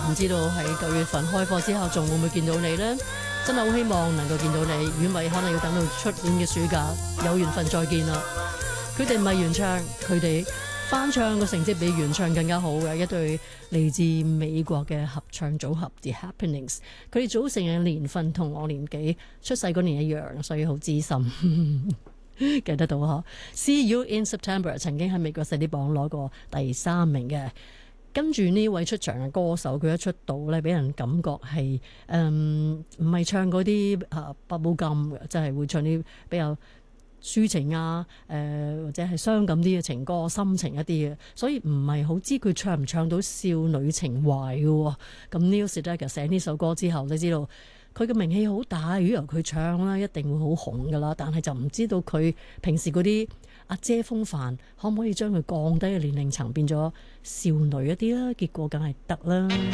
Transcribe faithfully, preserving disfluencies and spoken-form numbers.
唔知道喺九月份開課之後仲會唔會見到你呢？真係好希望能夠見到你，如果唔係可能要等到出年嘅暑假有緣分再見啦。佢哋唔係原唱，佢哋翻唱嘅成績比原唱更加好嘅一對嚟自美國嘅合唱組合 The Happenings。佢哋組成嘅年份同我年紀出世嗰年一樣，所以好資深。記得到嗬 See You in September 曾經喺美國細啲榜攞過第三名嘅。跟住呢位出場嘅歌手，佢一出道咧，俾人感覺係誒唔係唱嗰啲啊 bubble gum 嘅，即係會唱啲比較抒情啊，誒、呃、或者係傷感啲嘅情歌，心情一啲嘅，所以唔係好知佢唱唔唱到少女情懷嘅。咁 Neil Sedaka 寫呢首歌之後，你知道佢嘅名氣好大，如果由佢唱啦，一定會好紅噶啦。但係就唔知道佢平時嗰啲阿姐風範，可唔可以將佢降低嘅年齡層變咗少女一啲啦？結果梗係得啦。